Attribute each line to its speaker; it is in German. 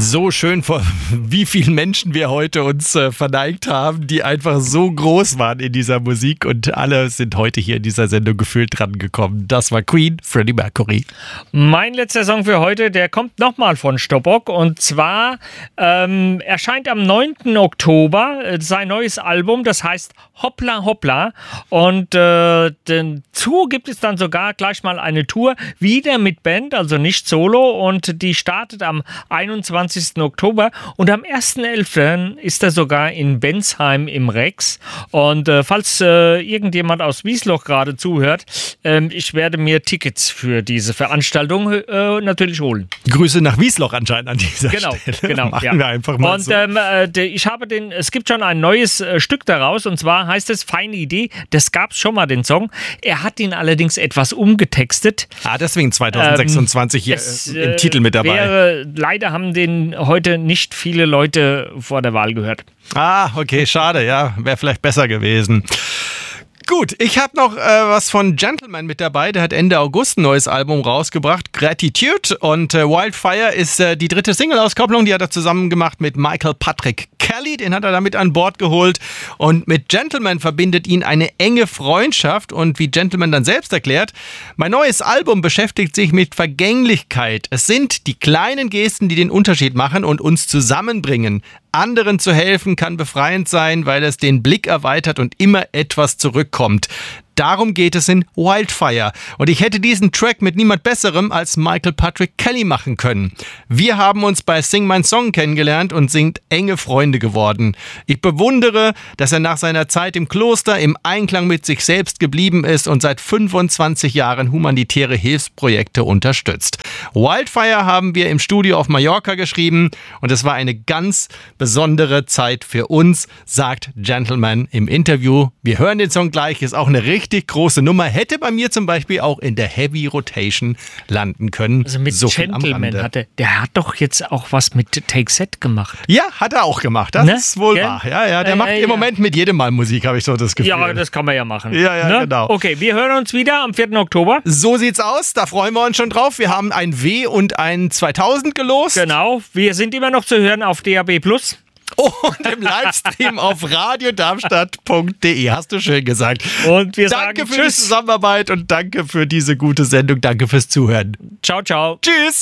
Speaker 1: So schön, vor wie vielen Menschen wir heute uns verneigt haben, die einfach so groß waren in dieser Musik und alle sind heute hier in dieser Sendung gefühlt dran gekommen. Das war Queen, Freddie Mercury.
Speaker 2: Mein letzter Song für heute, der kommt nochmal von Stobbock und zwar erscheint am 9. Oktober sein neues Album, das heißt Hoppla Hoppla und dazu gibt es dann sogar gleich mal eine Tour, wieder mit Band, also nicht solo und die startet am 21. Oktober und am 1.11. ist er sogar in Bensheim im Rex und falls irgendjemand aus Wiesloch gerade zuhört, ich werde mir Tickets für diese Veranstaltung natürlich holen.
Speaker 1: Grüße nach Wiesloch anscheinend an dieser Stelle.
Speaker 2: Genau.
Speaker 1: Machen wir einfach mal
Speaker 2: und
Speaker 1: so.
Speaker 2: Es gibt schon ein neues Stück daraus und zwar heißt es Feine Idee, das gab es schon mal, den Song. Er hat ihn allerdings etwas umgetextet.
Speaker 1: Deswegen 2026 hier im Titel mit dabei.
Speaker 2: Leider haben den heute nicht viele Leute vor der Wahl gehört.
Speaker 1: Okay, schade, ja, wäre vielleicht besser gewesen. Gut, ich habe noch was von Gentleman mit dabei. Der hat Ende August ein neues Album rausgebracht, Gratitude. Und Wildfire ist die dritte Single-Auskopplung. Die hat er zusammen gemacht mit Michael Patrick Kelly. Den hat er damit an Bord geholt. Und mit Gentleman verbindet ihn eine enge Freundschaft. Und wie Gentleman dann selbst erklärt, mein neues Album beschäftigt sich mit Vergänglichkeit. Es sind die kleinen Gesten, die den Unterschied machen und uns zusammenbringen. Anderen zu helfen kann befreiend sein, weil es den Blick erweitert und immer etwas zurückkommt. Darum geht es in Wildfire. Und ich hätte diesen Track mit niemand Besserem als Michael Patrick Kelly machen können. Wir haben uns bei Sing My Song kennengelernt und sind enge Freunde geworden. Ich bewundere, dass er nach seiner Zeit im Kloster im Einklang mit sich selbst geblieben ist und seit 25 Jahren humanitäre Hilfsprojekte unterstützt. Wildfire haben wir im Studio auf Mallorca geschrieben und es war eine ganz besondere Zeit für uns, sagt Gentleman im Interview. Wir hören den Song gleich, ist auch eine richtig große Nummer. Hätte bei mir zum Beispiel auch in der Heavy Rotation landen können.
Speaker 2: Also mit so Gentleman der hat doch jetzt auch was mit Take Set gemacht.
Speaker 1: Ja, hat er auch gemacht. Das ist wohl wahr. Ja, der macht im Moment mit jedem Mal Musik, habe ich so das Gefühl.
Speaker 2: Ja, das kann man ja machen.
Speaker 1: Ja, genau.
Speaker 2: Okay, wir hören uns wieder am 4. Oktober.
Speaker 1: So sieht's aus, da freuen wir uns schon drauf. Wir haben ein W und ein 2000 gelost.
Speaker 2: Genau, wir sind immer noch zu hören auf DAB+.
Speaker 1: Und im Livestream auf radiodarmstadt.de. Hast du schön gesagt.
Speaker 2: Und wir
Speaker 1: danke
Speaker 2: sagen
Speaker 1: für die Zusammenarbeit und danke für diese gute Sendung. Danke fürs Zuhören.
Speaker 2: Ciao, ciao.
Speaker 1: Tschüss.